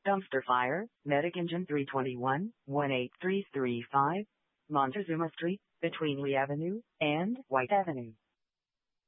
Dumpster fire, Medic Engine 321, 18335, Montezuma Street, between Lee Avenue and White Avenue.